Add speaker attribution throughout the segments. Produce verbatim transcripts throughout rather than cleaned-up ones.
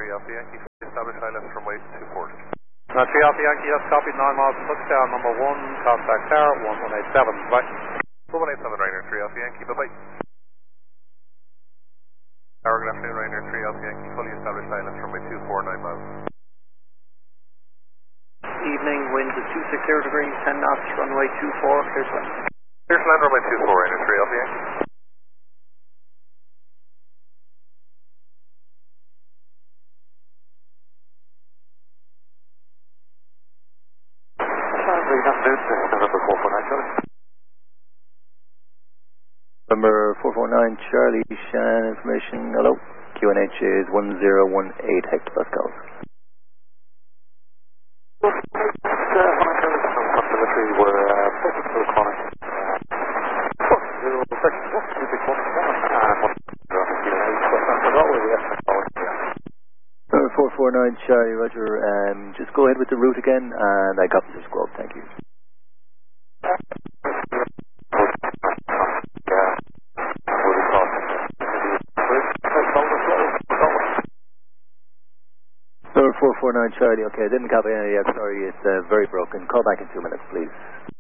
Speaker 1: three Alpha Yankee, establish high left runway two four.
Speaker 2: Uh, three Alpha Yankee, yes, copy, nine miles, touchdown number one, contact tower, one one eight seven, bye.
Speaker 1: one one eight seven, Ryanair three Alpha Yankee, bye-bye. Tower, good afternoon, Ryanair three Alpha Yankee, fully established high left runway two four, nine miles.
Speaker 3: Evening, wind is two six zero degrees, ten knots, runway two four, clear to land.
Speaker 1: Clear to land, runway two four, Ryanair three Alpha Yankee.
Speaker 4: Number four four nine Charlie, Shan information, hello. Q N H is one zero one eight hectopascals. Number four four nine Charlie, roger, um, just go ahead with the route again, and I got the squad, thank you. Number four four nine Charlie, okay, I didn't copy any yet, sorry, it's uh, very broken. Call back in two minutes, please.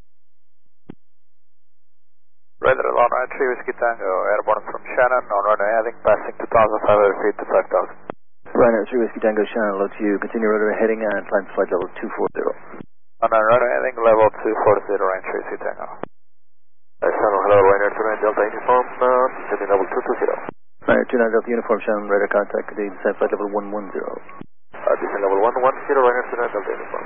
Speaker 5: Radar alarm nine three Whiskey Tango, airborne from Shannon, on runway heading passing two thousand five hundred feet to five thousand.
Speaker 4: Ryanair three Whiskey Tango, Shannon, hello to you, continue radar heading and climb to flight level two four zero.
Speaker 5: On our runway heading level two four zero, Ryanair three Whiskey Tango.
Speaker 1: Uh, Shannon, hello, Ryanair two nine Delta uniform, uh, descending level two two zero.
Speaker 4: Ryanair two nine Delta uniform, Shannon, radar contact, continue descend flight level one one zero.
Speaker 1: Uh, descend level one one zero, Ryanair two nine Delta uniform.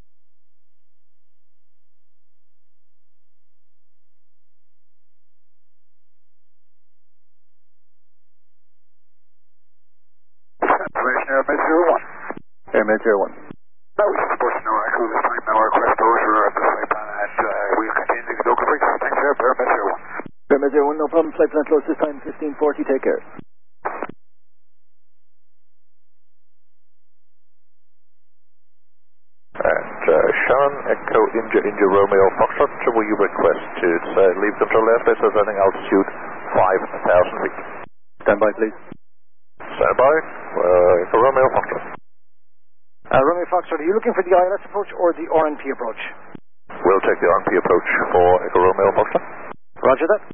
Speaker 5: Information Airmed zero one.
Speaker 4: Airmed zero one.
Speaker 5: No, we support no echo this time, no request closure at the flight plan, and uh, we'll continue to go free. Thanks, Air, Airmed zero one.
Speaker 4: Airmed zero one, no problem, flight plan close this time, fifteen forty, take care.
Speaker 1: And uh, Sean, Echo India, India Romeo Foxtrot, will you request to uh, leave control airspace at running altitude five thousand feet?
Speaker 4: Stand by, please.
Speaker 1: Stand by, uh, Echo Romeo Foxtrot.
Speaker 3: Uh, Romeo Foxtrot, are you looking for the I L S approach or the R N P approach?
Speaker 1: We'll take the R N P approach for Echo Romeo Foxtrot.
Speaker 3: Roger that.